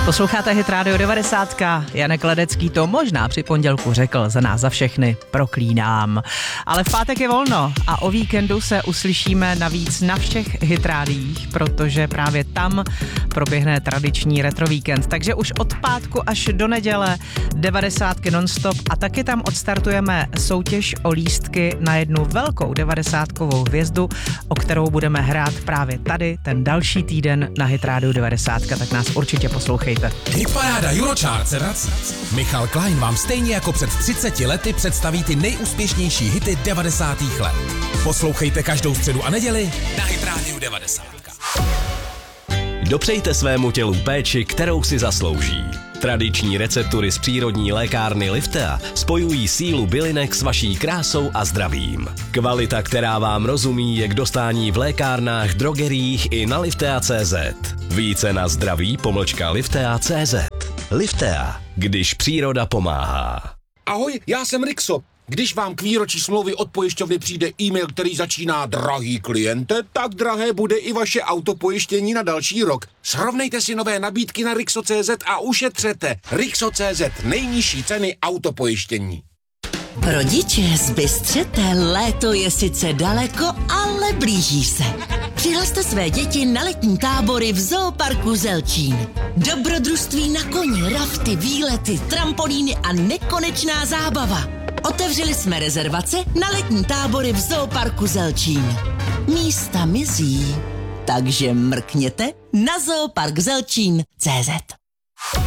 Posloucháte Hit Radio 90. Janek Ledecký to možná při pondělku řekl, za nás za všechny proklínám. Ale v pátek je volno a o víkendu se uslyšíme navíc na všech Hit rádiích, protože právě tam proběhne tradiční retro víkend. Takže už od pátku až do neděle 90 non-stop a taky tam odstartujeme soutěž o lístky na jednu velkou 90kovou hvězdu, o kterou budeme hrát právě tady ten další týden na Hit Radio 90. Tak nás určitě poslouchejte. Hitparáda Eurochart se vrací. Michal Klein vám stejně jako před 30 lety představí ty nejúspěšnější hity 90. let. Poslouchejte každou středu a neděli na Hit Radio 90. Dopřejte svému tělu péči, kterou si zaslouží. Tradiční receptury z přírodní lékárny Liftea spojují sílu bylinek s vaší krásou a zdravím. Kvalita, která vám rozumí, je k dostání v lékárnách, drogeriích i na liftea.cz. Více na zdraví-liftea.cz. Liftea, když příroda pomáhá. Ahoj, já jsem Rixo. Když vám k výročí smlouvy od pojišťovny přijde e-mail, který začíná drahý kliente, tak drahé bude i vaše autopojištění na další rok. Srovnejte si nové nabídky na Rixo.cz a ušetřete. Rixo.cz, nejnižší ceny autopojištění. Rodiče, zbystřete, léto je sice daleko, ale blíží se. Přihlaste své děti na letní tábory v Zooparku Zelčín. Dobrodružství na koni, rafty, výlety, trampolíny a nekonečná zábava. Otevřeli jsme rezervace na letní tábory v Zooparku Zelčín. Místa mizí, takže mrkněte na zooparkzelčín.cz.